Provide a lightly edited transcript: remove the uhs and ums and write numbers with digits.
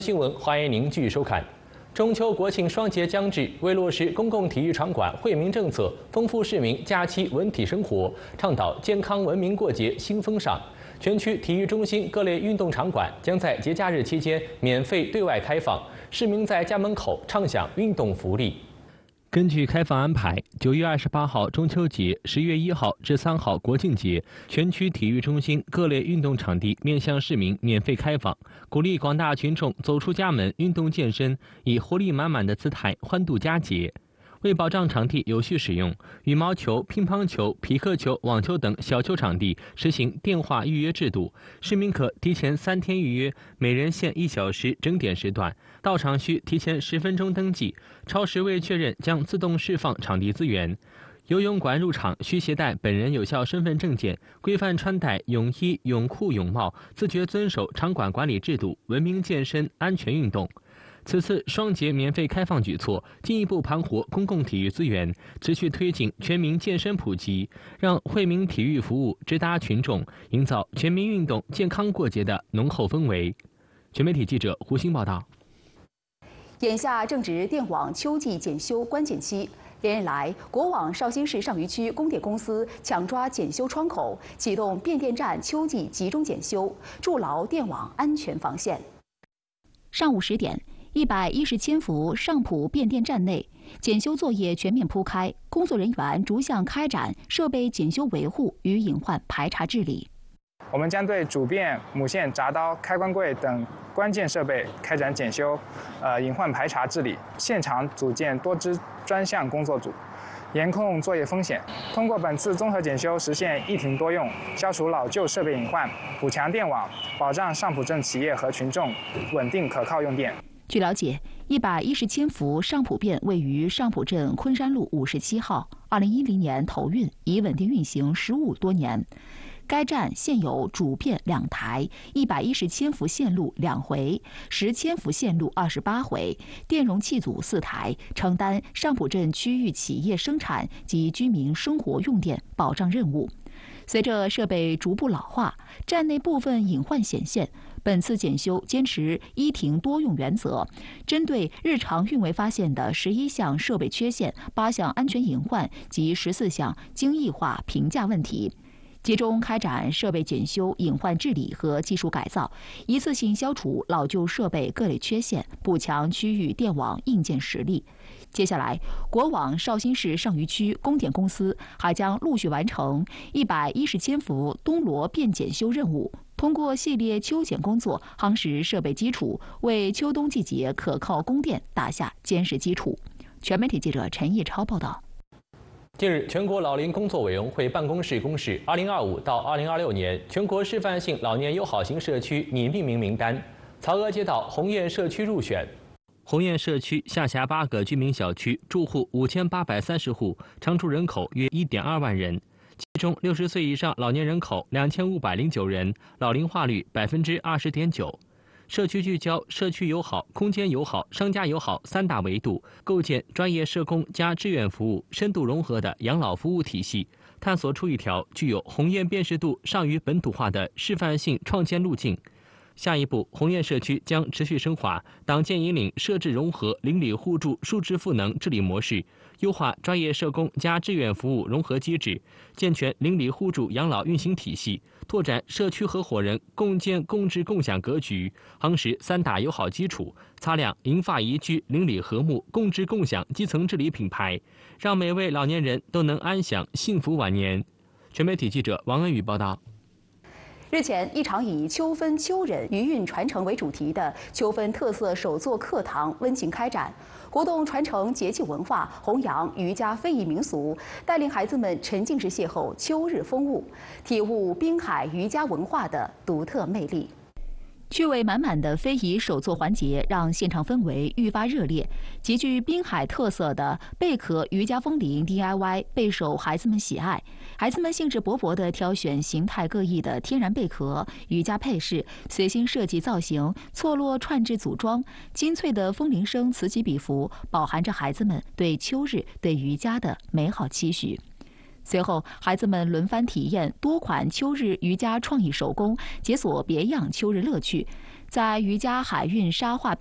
新闻，欢迎您继续收看。中秋国庆双节将至，为落实公共体育场馆惠民政策，丰富市民假期文体生活，倡导健康文明过节新风尚，全区体育中心各类运动场馆将在节假日期间免费对外开放，市民在家门口畅享运动福利。根据开放安排，9月28号中秋节，10月1号至3号国庆节，全区体育中心各类运动场地面向市民免费开放，鼓励广大群众走出家门运动健身，以活力满满的姿态欢度佳节。为保障场地有序使用，羽毛球、乒乓球、匹克球、网球等小球场地实行电话预约制度，市民可提前3天预约，每人限1小时整点时段，到场需提前10分钟登记，超时未确认将自动释放场地资源。游泳馆入场需携带本人有效身份证件，规范穿戴泳衣、泳裤、泳帽，自觉遵守场馆管理制度，文明健身，安全运动。此次双节免费开放举措，进一步盘活公共体育资源，持续推进全民健身普及，让惠民体育服务直达群众，营造全民运动、健康过节的浓厚氛围。全媒体记者胡鑫报道。 眼下正值电网秋季检修关键期，连日来，国网绍兴市上虞区供电公司抢抓检修窗口，启动变电站秋季集中检修，筑牢电网安全防线。上午10点。110千伏上浦变电站内，检修作业全面铺开，工作人员逐项开展设备检修维护与隐患排查治理。 我们将对主变、母线、闸刀、开关柜等关键设备开展检修，隐患排查治理。现场组建多支专项工作组，严控作业风险。通过本次综合检修，实现一停多用，消除老旧设备隐患，补强电网，保障上浦镇企业和群众稳定可靠用电。 据了解，110千伏上浦变位于上浦镇昆山路57号，2010年投运，已稳定运行15多年。该站现有主变2台，110千伏线路2回，10千伏线路28回，电容器组4台，承担上浦镇区域企业生产及居民生活用电保障任务。随着设备逐步老化，站内部分隐患显现。本次检修坚持一停多用原则，针对日常运维发现的11项设备缺陷、8项安全隐患及14项精益化评价问题，集中开展设备检修、隐患治理和技术改造，一次性消除老旧设备各类缺陷，补强区域电网硬件实力。接下来，国网绍兴市上虞区供电公司还将陆续完成110千伏东螺变检修任务。通过系列秋检工作，夯实设备基础，为秋冬季节可靠供电打下坚实基础。全媒体记者陈毅超报道。 近日，全国老龄工作委员会办公室公示2025到2026年全国示范性老年友好型社区拟命名名单，曹娥街道鸿雁社区入选。鸿雁社区下辖8个居民小区，住户5830户，常住人口约1.2万人。其中60岁以上老年人口2509人，老龄化率20.9%。社区聚焦社区友好、空间友好、商家友好3大维度，构建专业社工加志愿服务深度融合的养老服务体系，探索出一条具有鸿雁辨识度尚于本土化的示范性创建路径。下一步，鸿雁社区将持续深化党建引领设置融合邻里互助数值赋能治理模式，优化专业社工加志愿服务融合机制，健全邻里互助养老运行体系，拓展社区合伙人共建共治共享格局，夯实3大友好基础，擦亮银发宜居、邻里和睦、共治共享基层治理品牌，让每位老年人都能安享幸福晚年。全媒体记者王恩宇报道。 日前，一场以秋分秋荏余韵传承为主题的秋分特色手作课堂温情开展，活动传承节气文化，弘扬渔家非遗民俗，带领孩子们沉浸式邂逅秋日风物，体悟滨海渔家文化的独特魅力。趣味满满的非遗手作环节让现场氛围愈发热烈，极具滨海特色的贝壳渔家风铃 DIY 备受孩子们喜爱。孩子们兴致勃勃地挑选形态各异的天然贝壳、渔家配饰，随心设计造型，错落串制组装，精粹的风铃声此起彼伏，饱含着孩子们对秋日、对渔家的美好期许。随后，孩子们轮番体验多款秋日渔家创意手工，解锁别样秋日乐趣。 在渔家海运沙化